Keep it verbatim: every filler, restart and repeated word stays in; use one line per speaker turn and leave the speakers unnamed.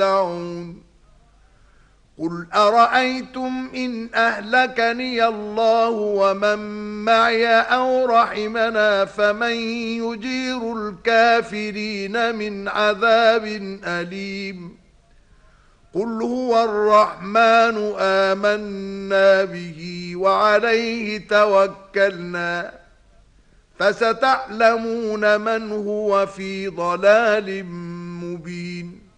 يدعون قل أرأيتم إن أهلكني الله ومن معي أو رحمنا فمن يجير الكافرين من عذاب أليم قل هو الرحمن آمنا به وعليه توكلنا فستعلمون من هو في ضلال مبين